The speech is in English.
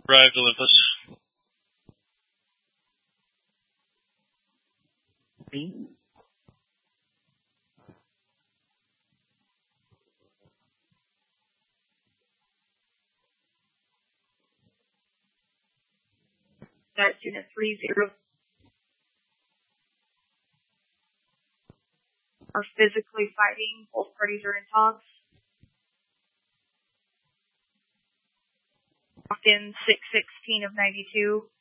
Arrived, Olympus. That's unit 30. Are physically fighting. Both parties are in talks. Locked in 616 of 92.